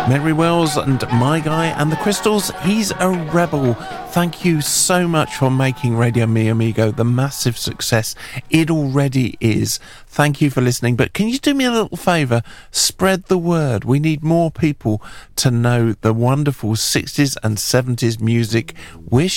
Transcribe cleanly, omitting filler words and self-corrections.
Mary Wells and My Guy and the Crystals, He's a Rebel. Thank you so much for making Radio Mi Amigo the massive success it already is. Thank you for listening, but can you do me a little favour? Spread the word. We need more people to know the wonderful 60s and 70s music we're